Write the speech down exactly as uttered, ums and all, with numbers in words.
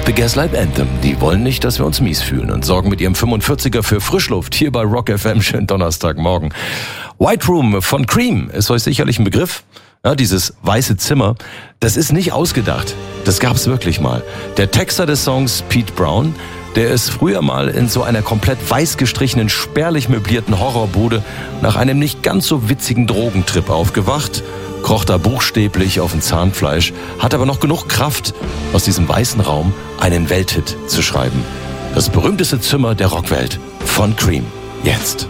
The Gaslight Anthem, die wollen nicht, dass wir uns mies fühlen und sorgen mit ihrem fünfundvierziger für Frischluft hier bei Rock F M. Schönen Donnerstagmorgen. White Room von Cream ist euch sicherlich ein Begriff. Ja, dieses weiße Zimmer, das ist nicht ausgedacht. Das gab's wirklich mal. Der Texter des Songs, Pete Brown, der ist früher mal in so einer komplett weiß gestrichenen, spärlich möblierten Horrorbude nach einem nicht ganz so witzigen Drogentrip aufgewacht, kroch da buchstäblich auf ein Zahnfleisch, hat aber noch genug Kraft, aus diesem weißen Raum einen Welthit zu schreiben. Das berühmteste Zimmer der Rockwelt von Cream. Jetzt.